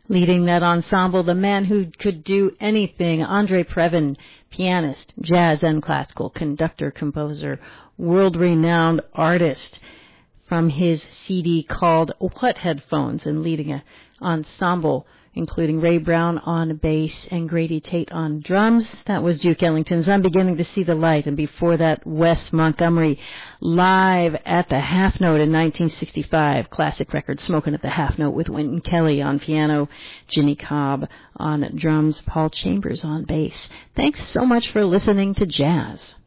Leading that ensemble, the man who could do anything, Andre Previn, pianist, jazz and classical, conductor, composer, world-renowned artist, from his CD called What Headphones, and leading an ensemble including Ray Brown on bass and Grady Tate on drums. That was Duke Ellington's I'm Beginning to See the Light, and before that, Wes Montgomery live at the Half Note in 1965, classic record, Smoking at the Half Note with Wynton Kelly on piano, Jimmy Cobb on drums, Paul Chambers on bass. Thanks so much for listening to Jazz.